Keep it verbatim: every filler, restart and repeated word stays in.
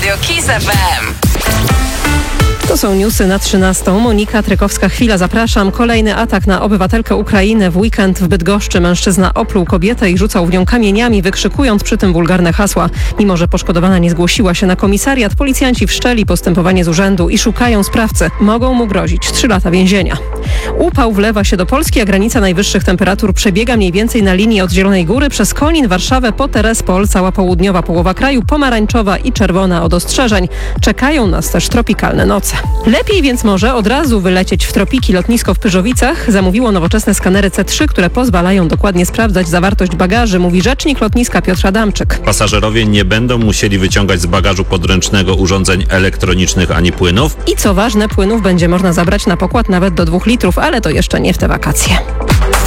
Radio Kiss F M. To są newsy na trzynastą. Monika Trykowska-Chwila, zapraszam. Kolejny atak na obywatelkę Ukrainy w weekend w Bydgoszczy. Mężczyzna opluł kobietę i rzucał w nią kamieniami, wykrzykując przy tym wulgarne hasła. Mimo że poszkodowana nie zgłosiła się na komisariat, policjanci wszczęli postępowanie z urzędu i szukają sprawcy. Mogą mu grozić trzy lata więzienia. Upał wlewa się do Polski, a granica najwyższych temperatur przebiega mniej więcej na linii od Zielonej Góry przez Konin, Warszawę, po Terespol, cała południowa połowa kraju, pomarańczowa i czerwona od ostrzeżeń. Czekają nas też tropikalne noce. Lepiej więc może od razu wylecieć w tropiki. Lotnisko w Pyrzowicach zamówiło nowoczesne skanery C trzy, które pozwalają dokładnie sprawdzać zawartość bagaży, mówi rzecznik lotniska Piotr Adamczyk. Pasażerowie nie będą musieli wyciągać z bagażu podręcznego urządzeń elektronicznych ani płynów. I co ważne, płynów będzie można zabrać na pokład nawet do dwóch litrów, ale to jeszcze nie w te wakacje.